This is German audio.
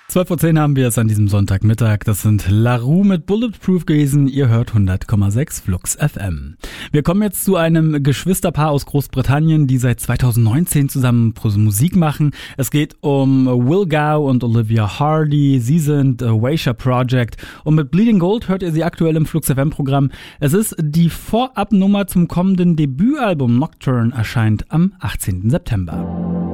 12:10 haben wir es an diesem Sonntagmittag. Das sind LaRue mit Bulletproof gewesen. Ihr hört 100,6 Flux FM. Wir kommen jetzt zu einem Geschwisterpaar aus Großbritannien, die seit 2019 zusammen Musik machen. Es geht um Will Gow und Olivia Hardy. Sie sind Waysha Project und mit Bleeding Gold hört ihr sie aktuell im Flux FM Programm. Es ist die Vorabnummer zum kommenden Debütalbum Nocturne, erscheint am 18. September.